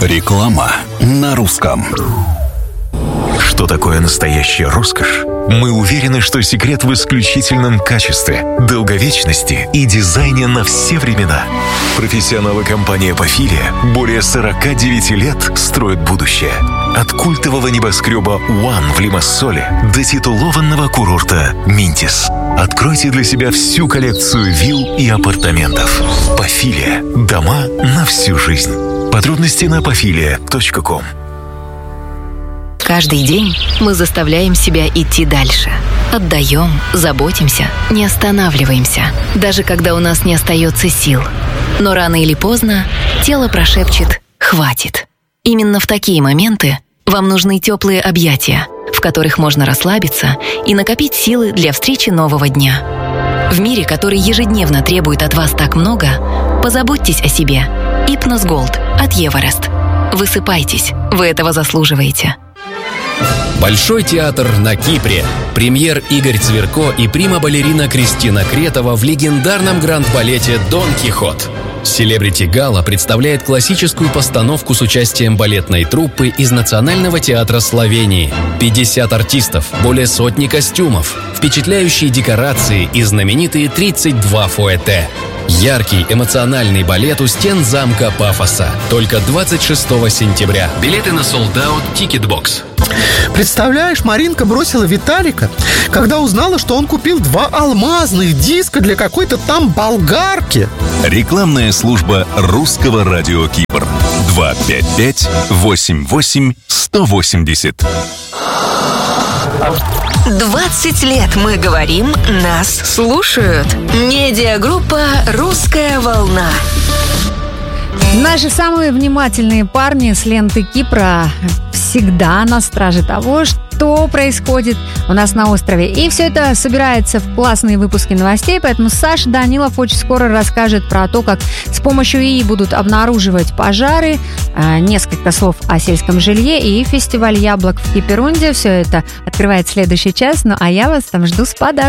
Реклама на русском. Что такое настоящая роскошь? Мы уверены, что секрет в исключительном качестве, долговечности и дизайне на все времена. Профессионалы компании «Пафилия» более 49 лет строят будущее. От культового небоскреба «One» в Лимассоле до титулованного курорта «Минтис». Откройте для себя всю коллекцию вилл и апартаментов. «Пафилия» – дома на всю жизнь. Подробности на pafilia.com. Каждый день мы заставляем себя идти дальше. Отдаем, заботимся, не останавливаемся, даже когда у нас не остается сил. Но рано или поздно тело прошепчет «хватит». Именно в такие моменты вам нужны теплые объятия, в которых можно расслабиться и накопить силы для встречи нового дня. В мире, который ежедневно требует от вас так много, позаботьтесь о себе. Ипноз Голд от Эверест. Высыпайтесь, вы этого заслуживаете. Большой театр на Кипре. Премьер Игорь Цверко и прима-балерина Кристина Кретова в легендарном гранд-балете «Дон Кихот». Селебрити Гала представляет классическую постановку с участием балетной труппы из Национального театра Словении. 50 артистов, более сотни костюмов, впечатляющие декорации и знаменитые 32 фуэте. Яркий, эмоциональный балет у стен замка Пафоса. Только 26 сентября. Билеты на солд-аут Тикетбокс. Представляешь, Маринка бросила Виталика, когда узнала, что он купил 2 алмазных диска для какой-то там болгарки. Рекламная служба русского радио Кипр. 255-88-180. 20 лет мы говорим, нас слушают. Медиагруппа «Русская волна». Наши самые внимательные парни с ленты Кипра всегда на страже того, что происходит у нас на острове. И все это собирается в классные выпуски новостей, поэтому Саша Данилов очень скоро расскажет про то, как с помощью ИИ будут обнаруживать пожары, несколько слов о сельском жилье и фестиваль яблок в Киперунде. Все это открывает следующий час, ну а я вас там жду с подарком.